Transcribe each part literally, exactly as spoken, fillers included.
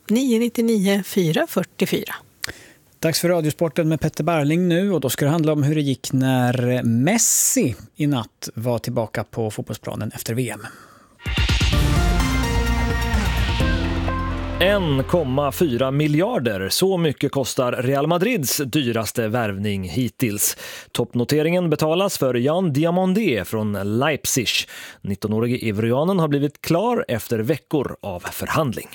nio nio nio fyra fyra fyra. Dags för Radiosporten med Petter Barling nu, och då ska det handla om hur det gick när Messi i natt var tillbaka på fotbollsplanen efter V M. en komma fyra miljarder, så mycket kostar Real Madrids dyraste värvning hittills. Toppnoteringen betalas för Jan Diamandé från Leipzig. nittonårige ivorianen har blivit klar efter veckor av förhandling.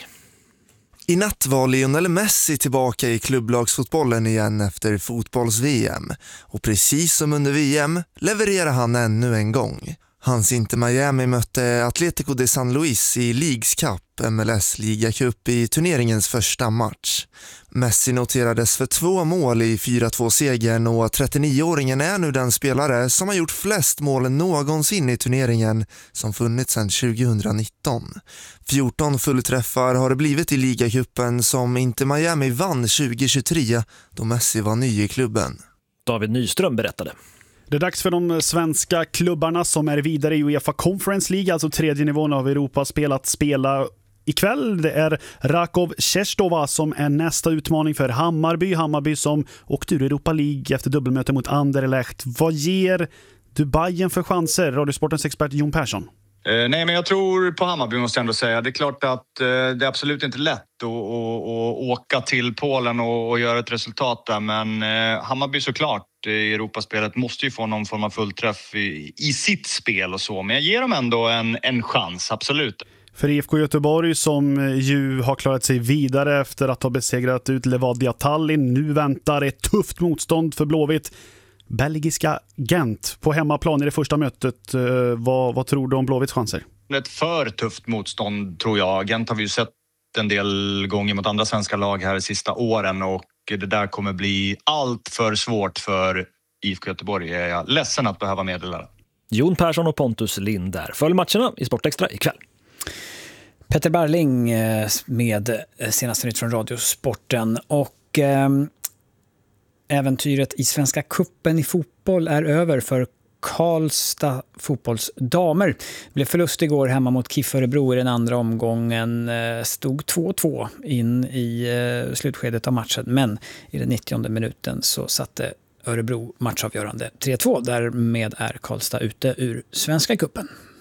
I natt var Lionel Messi tillbaka i klubblagsfotbollen igen efter fotbolls-V M. Och precis som under V M levererar han ännu en gång. Hans Inter Miami mötte Atletico de San Luis i Leagues Cup, M L S-liga cup, i turneringens första match. Messi noterades för två mål i fyra två-segern, och trettionio-åringen är nu den spelare som har gjort flest mål någonsin i turneringen, som funnits sedan tjugonitton. fjorton fullträffar har det blivit i ligacupen som Inter Miami vann tjugohundratjugotre, då Messi var ny i klubben. David Nyström berättade. Det är dags för de svenska klubbarna som är vidare i UEFA Conference League, alltså tredje nivån av Europa, spelat spela ikväll. Det är Rakov Czestochowa som är nästa utmaning för Hammarby. Hammarby som åkte ur Europa League efter dubbelmöte mot Anderlecht. Vad ger du Bayern för chanser? Radiosportens expert Jon Persson. Eh, nej, men jag tror på Hammarby, måste jag ändå säga. Det är klart att eh, det är absolut inte lätt att, att, att åka till Polen och, och göra ett resultat där. Men eh, Hammarby såklart i Europaspelet måste ju få någon form av fullträff i, i sitt spel och så. Men jag ger dem ändå en, en chans, absolut. För I F K Göteborg, som ju har klarat sig vidare efter att ha besegrat ut Levadia Tallinn, nu väntar ett tufft motstånd för Blåvitt. Belgiska Gent på hemmaplan i det första mötet. Vad, vad tror du om Blåvitts chanser? Ett för tufft motstånd tror jag. Gent har vi ju sett en del gånger mot andra svenska lag här de sista åren, och det där kommer bli allt för svårt för I F K Göteborg. Jag är ledsen att behöva meddela. Jon Persson och Pontus Lind där. Följ matcherna i Sportextra ikväll. Petter Barling med senaste nytt från Radiosporten. Och eh, äventyret i Svenska cupen i fotboll är över för Karlstad fotbollsdamer. Det blev förlust igår hemma mot K I F Örebro i den andra omgången. Stod två två in i slutskedet av matchen, men i den nittionde minuten så satte Örebro matchavgörande tre två. Därmed är Karlstad ute ur Svenska cupen.